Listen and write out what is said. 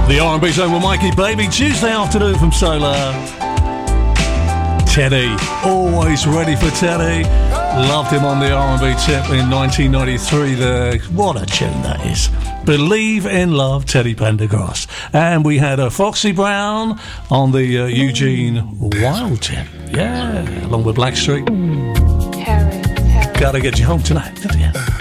The R&B Zone with Mikey Baby, Tuesday afternoon from Solar. Teddy, always ready for Teddy. Loved him on the R&B tip in 1993. What a tune that is. Believe in Love, Teddy Pendergrass. And we had a Foxy Brown on the Eugene Wild tip. Yeah, along with Blackstreet. Gotta get you home tonight. Yeah.